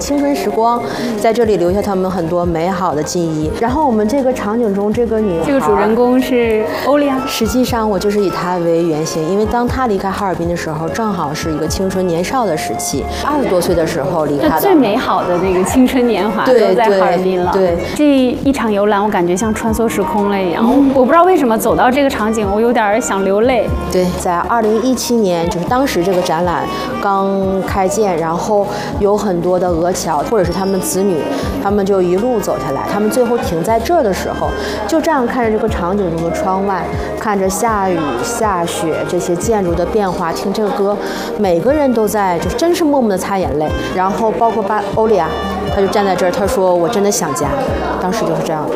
青春时光，在这里留下他们很多美好的记忆。然后我们这个场景中，这个女孩， 这个主人公是欧利亚。 实际上我就是以她为原型，因为当她离开哈尔滨的时候，正好是一个青春年少的时期，20多岁的时候离开的。 最美好的那个青春年华都在哈尔滨了。 对， 这一场游览，我感觉像穿梭时空了一样。我不知道为什么走到这个场景，我有点想流泪。 对，在2017年，就是当时这个展览刚开建，然后有很多的俄侨或者是他们子女，他们就一路走下来，他们最后停在这儿的时候，就这样看着这个场景中的窗外，看着下雨下雪这些建筑的变化，听这个歌，每个人都在就真是默默的擦眼泪。然后包括欧利亚，他就站在这儿，他说我真的想家，当时就是这样的。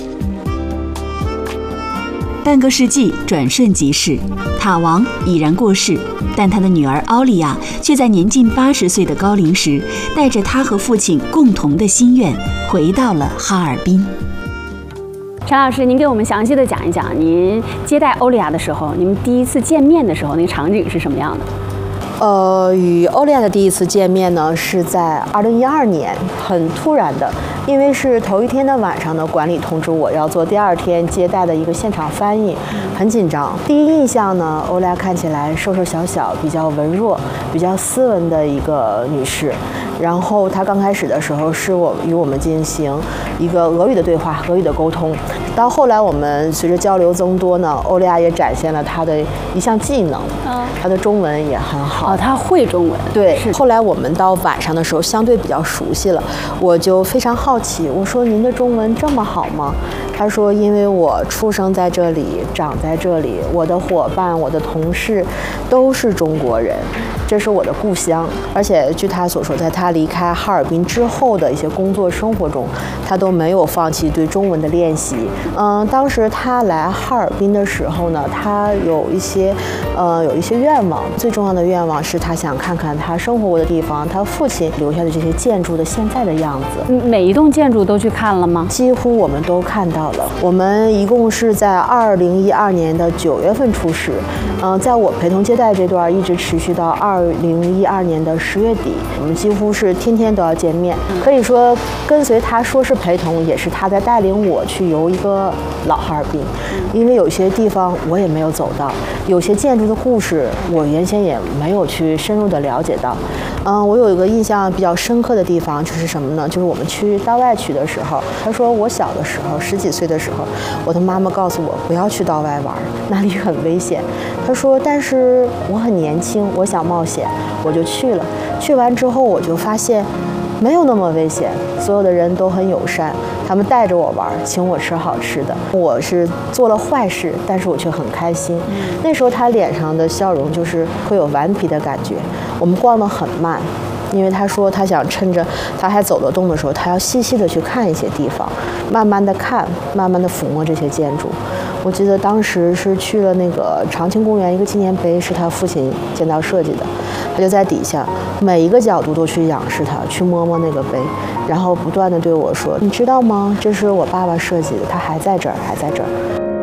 半个世纪转瞬即逝，塔王已然过世，但他的女儿奥利亚却在年近80岁的高龄时，带着他和父亲共同的心愿，回到了哈尔滨。 陈老师，您给我们详细的讲一讲，您接待欧利亚的时候，你们第一次见面的时候，那个场景是什么样的？ 与欧利亚的第一次见面呢，是在2012年，很突然的，因为是头一天的晚上呢，管理通知我要做第2天接待的一个现场翻译，很紧张。第一印象呢，欧利亚看起来瘦瘦小小，比较文弱，比较斯文的一个女士。然后她刚开始的时候是与我们进行一个俄语的对话，俄语的沟通。到后来我们随着交流增多呢，欧利亚也展现了她的一项技能，她的中文也很好。 她会中文。 对，后来我们到晚上的时候相对比较熟悉了，我就非常好奇，我说您的中文这么好吗？他说因为我出生在这里，长在这里，我的伙伴，我的同事都是中国人，这是我的故乡。而且据他所说，在他离开哈尔滨之后的一些工作生活中，他都没有放弃对中文的练习。当时他来哈尔滨的时候呢，他有一些愿望，最重要的愿望是他想看看他生活过的地方，他父亲留下的这些建筑的现在的样子。 每一栋建筑都去看了吗？ 几乎我们都看到了。我们一共是在2012年的9月份出使，在我陪同接待这段一直持续到2012年的10月底，我们几乎是天天都要见面。可以说跟随他说是陪同，也是他在带领我去游一个老哈尔滨，因为有些地方我也没有走到，有些建筑的故事我原先也没有去深入的了解到。我有一个印象比较深刻的地方就是什么呢？就是我们去道外区的时候，他说我小的时候10几岁的时候，我的妈妈告诉我不要去道外玩，那里很危险。他说但是我很年轻，我想冒险，我就去了。去完之后我就发现没有那么危险，所有的人都很友善，他们带着我玩，请我吃好吃的。我是做了坏事，但是我却很开心。那时候他脸上的笑容就是会有顽皮的感觉。我们逛得很慢，因为他说他想趁着他还走得动的时候，他要细细的去看一些地方，慢慢的看，慢慢的抚摸这些建筑。我记得当时是去了那个长青公园，一个纪念碑是他父亲建造设计的，他就在底下每一个角度都去仰视它，去摸摸那个碑，然后不断的对我说，你知道吗，这是我爸爸设计的，他还在这儿，还在这儿。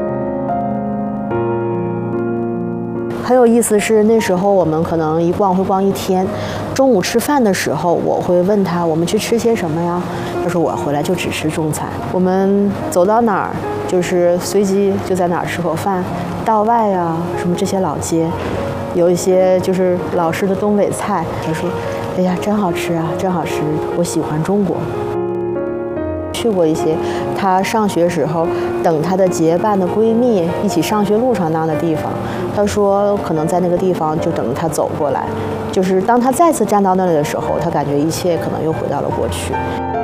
很有意思是那时候我们可能一逛会逛一天，中午吃饭的时候我会问他我们去吃些什么呀，他说我回来就只吃中餐。我们走到哪儿就是随机就在哪儿吃口饭，道外啊什么这些老街，有一些就是老式的东北菜，他说哎呀真好吃啊，真好吃，我喜欢中国。去过一些她上学时候等她的结伴的闺蜜一起上学路上那样的地方，她说可能在那个地方就等着她走过来，就是当她再次站到那里的时候，她感觉一切可能又回到了过去。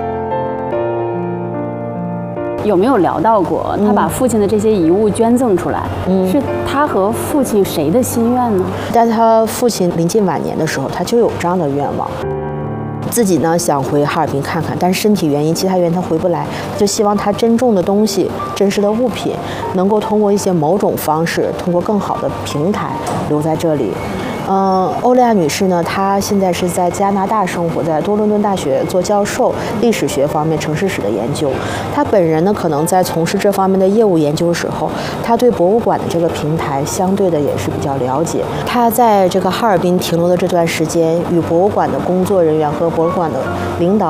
有没有聊到过他把父亲的这些遗物捐赠出来，是他和父亲谁的心愿呢？ 在他父亲临近晚年的时候，他就有这样的愿望，自己呢想回哈尔滨看看，但是身体原因、其他原因他回不来，就希望他珍重的东西、真实的物品，能够通过一些某种方式，通过更好的平台留在这里。欧利亚女士呢，她现在是在加拿大生活，在多伦多大学做教授，历史学方面、城市史的研究。她本人呢，可能在从事这方面的业务研究的时候，她对博物馆的这个平台相对的也是比较了解。她在这个哈尔滨停留的这段时间，与博物馆的工作人员和博物馆的领导